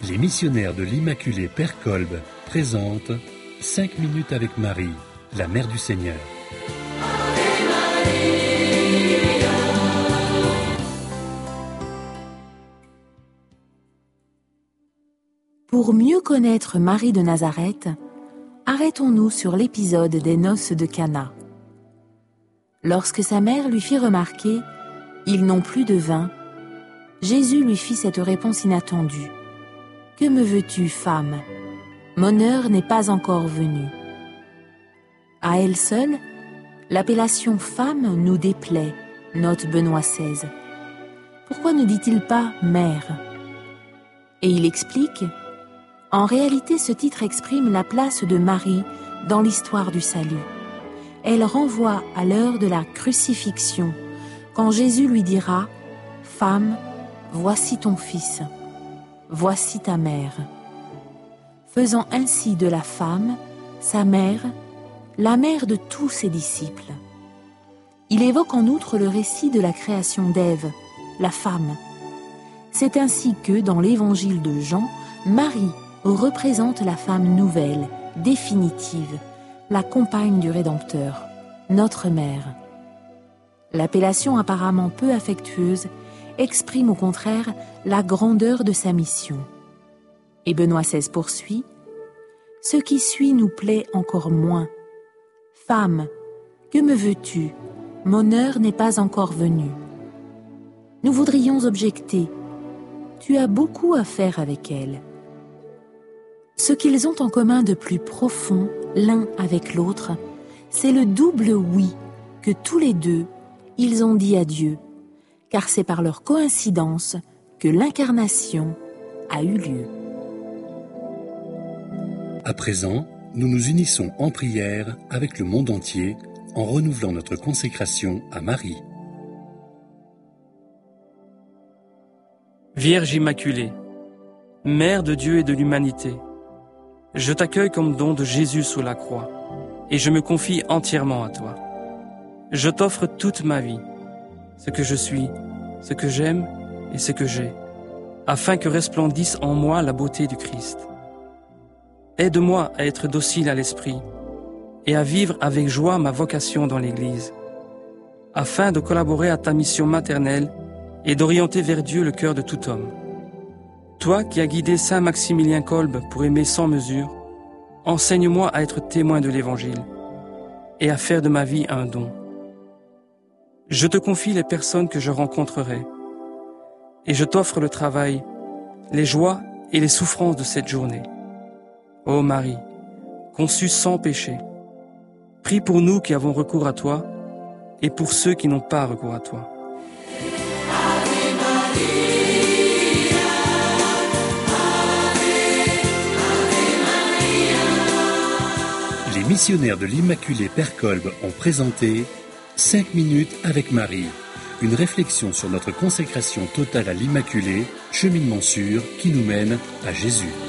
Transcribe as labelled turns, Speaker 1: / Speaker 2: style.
Speaker 1: Les missionnaires de l'Immaculée Père Kolb présentent 5 minutes avec Marie, la Mère du Seigneur.
Speaker 2: Pour mieux connaître Marie de Nazareth, arrêtons-nous sur l'épisode des noces de Cana. Lorsque sa mère lui fit remarquer « Ils n'ont plus de vin », Jésus lui fit cette réponse inattendue. « Que me veux-tu, femme ? Mon heure n'est pas encore venue. » À elle seule, l'appellation « femme » nous déplaît, note Benoît XVI. Pourquoi ne dit-il pas « mère » ? Et il explique « En réalité, ce titre exprime la place de Marie dans l'histoire du salut. Elle renvoie à l'heure de la crucifixion, quand Jésus lui dira « Femme, voici ton fils, voici ta mère », faisant ainsi de la femme, sa mère, la mère de tous ses disciples. Il évoque en outre le récit de la création d'Ève, la femme. C'est ainsi que, dans l'évangile de Jean, Marie représente la femme nouvelle, définitive, la compagne du Rédempteur, notre mère. L'appellation apparemment peu affectueuse exprime au contraire la grandeur de sa mission. Et Benoît XVI poursuit « Ce qui suit nous plaît encore moins. Femme, que me veux-tu ? Mon heure n'est pas encore venue. » Nous voudrions objecter « Tu as beaucoup à faire avec elle. » Ce qu'ils ont en commun de plus profond, l'un avec l'autre, c'est le double oui que tous les deux, ils ont dit à Dieu, car c'est par leur coïncidence que l'incarnation a eu lieu.
Speaker 1: À présent, nous nous unissons en prière avec le monde entier en renouvelant notre consécration à Marie.
Speaker 3: Vierge Immaculée, Mère de Dieu et de l'humanité, je t'accueille comme don de Jésus sous la croix et je me confie entièrement à toi. Je t'offre toute ma vie, ce que je suis, ce que j'aime et ce que j'ai, afin que resplendisse en moi la beauté du Christ. Aide-moi à être docile à l'esprit et à vivre avec joie ma vocation dans l'Église, afin de collaborer à ta mission maternelle et d'orienter vers Dieu le cœur de tout homme. Toi qui as guidé Saint Maximilien Kolb pour aimer sans mesure, enseigne-moi à être témoin de l'Évangile et à faire de ma vie un don. Je te confie les personnes que je rencontrerai et je t'offre le travail, les joies et les souffrances de cette journée. Ô Marie, conçue sans péché, prie pour nous qui avons recours à toi et pour ceux qui n'ont pas recours à toi.
Speaker 1: Les missionnaires de l'Immaculée Père Kolb ont présenté 5 minutes avec Marie, une réflexion sur notre consécration totale à l'Immaculée, cheminement sûr qui nous mène à Jésus.